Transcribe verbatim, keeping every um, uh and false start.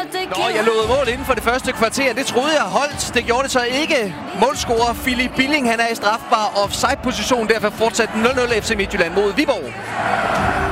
Nå, jeg lovede mål inden for det første kvarter. Det troede jeg holdt. Det gjorde det så ikke. Målscorer Philip Billing, han er i strafbar offside-position. Derfor fortsat nul nul F C Midtjylland mod Viborg.